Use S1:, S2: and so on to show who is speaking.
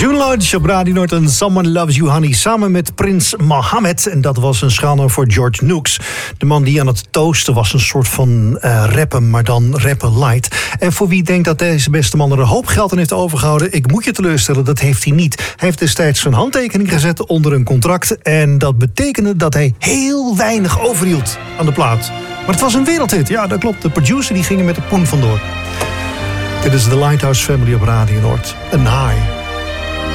S1: June Lodge op Radio Noord en Someone Loves You Honey samen met Prins Mohammed. En dat was een schande voor George Nooks. De man die aan het toosten was, een soort van rappen, maar dan rappen light. En voor wie denkt dat deze beste man er een hoop geld aan heeft overgehouden, ik moet je teleurstellen, dat heeft hij niet. Hij heeft destijds zijn handtekening gezet onder een contract. En dat betekende dat hij heel weinig overhield aan de plaat. Maar het was een wereldhit, ja dat klopt. De producer die ging er met de poen vandoor. Dit is de Lighthouse Family op Radio Noord. Een high.